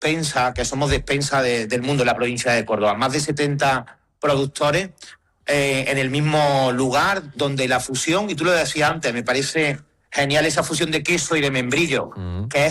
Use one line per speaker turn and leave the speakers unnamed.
despensa, que somos despensa del mundo en la provincia de Córdoba. Más de 70 productores en el mismo lugar, donde la fusión, y tú lo decías antes, me parece genial esa fusión de queso y de membrillo, que es